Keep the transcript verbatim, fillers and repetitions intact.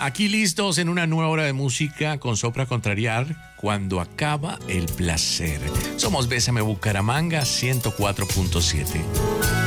Aquí listos en una nueva hora de música con Sopra Contrariar, cuando acaba el placer. Somos Bésame Bucaramanga ciento cuatro punto siete.